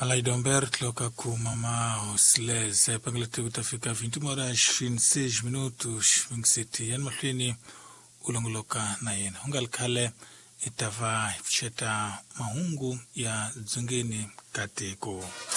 Alaidomber tloka ku mama osleze panglete utafika 20 horas 26 minutos 27 yan mahlweni ulongoloka na yena hungal khale itava cheta mahungu ya dzungeni kateko